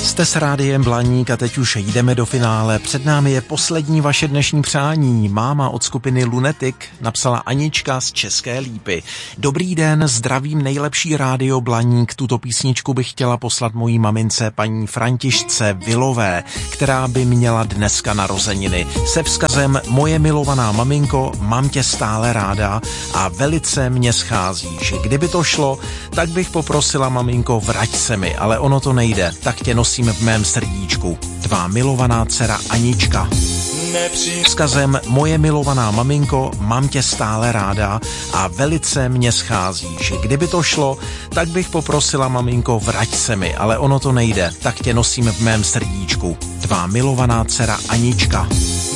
Jste s Rádiem Blaník a teď už jdeme do finále. Před námi je poslední vaše dnešní přání. Máma od skupiny Lunatic napsala Anička z České Lípy. Dobrý den, zdravím nejlepší Rádio Blaník. Tuto písničku bych chtěla poslat mojí mamince paní Františce Vilové, která by měla dneska narozeniny. Se vzkazem: moje milovaná maminko, mám tě stále ráda a velice mě scházíš. Kdyby to šlo, tak bych poprosila maminko, vrať se mi, ale ono to nejde, tak tě nosím v mém srdíčku. Tvá milovaná dcera Anička. Vzkazem: moje milovaná maminko, mám tě stále ráda a velice mě scházíš. Kdyby to šlo, tak bych poprosila maminko, vrať se mi, ale ono to nejde, tak tě nosím v mém srdíčku. Tvá milovaná dcera Anička.